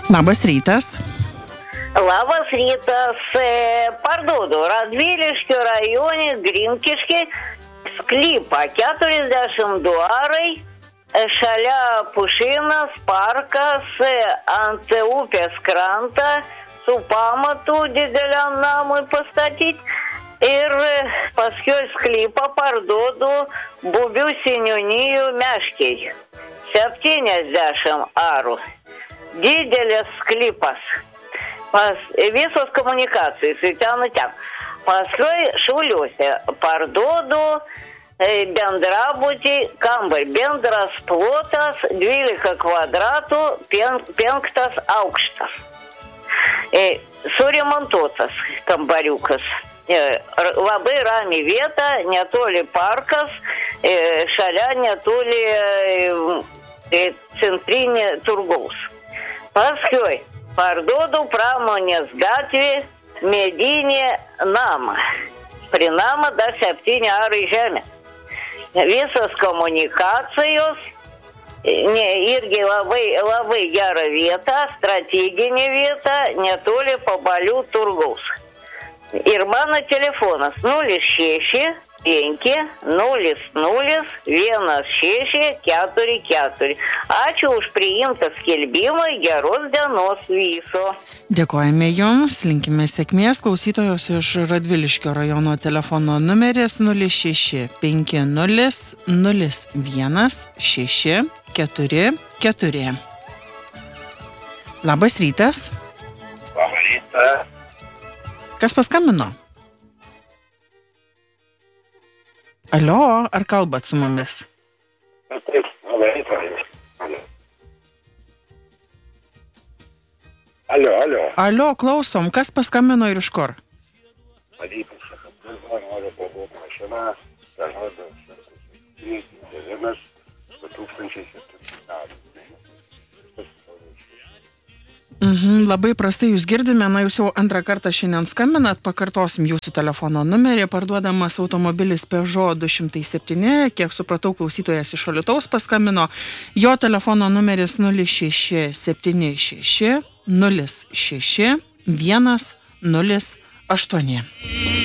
Labas rytas. Labas rytas. Parduodu Radviliškio rajone Grinkiškį sklypą 42 arai, šalia Pušinas, parkas, ant upės krantą, su pamatu dideliam namui pastatyti. Ir paskui sklypą parduodu Bubių seniūnijų Meškiai. 70 arų. Didelis sklypas. Visos komunikacijos į ten. Paskui Šiauliuose parduodu bendrabutį kambarį. Bendras plotas 12 kvadratų, 5 aukštas. Suremontuotas kambariukas. Labai rami vieta, netoli parkas, šalia netoli centrinė turgaus. Paskui parduodu Pramonės gatvė medinį namą. Prie namą dar 7 arai žemė. Visos komunikacijos, irgi labai gera vieta, strateginė vieta, netoli Pabalių turgaus. Ir mano telefonas 065 00 1644. Ačiū už priimtą skelbimą, geros dienos viso. Dėkojame Jums, linkime sėkmės. Klausytojos iš Radviliškio rajono telefono numeris 065 00 01 644. Labas rytas. Labas rytas. Kas paskambino? Alio, ar kalbat su mumis? Taip, labas rytas. Alio. Alio, klausom, kas paskambino ir iš kur? Alytus, noriu parduoti mašiną, perduodu 2007 metų. Labai prastai jūs girdime, jūs jau antrą kartą šiandien skambinat, pakartosim jūsų telefono numerį, parduodamas automobilis Peugeot 207, kiek supratau, klausytojas iš Alytaus paskambino, jo telefono numeris 0676 06 108.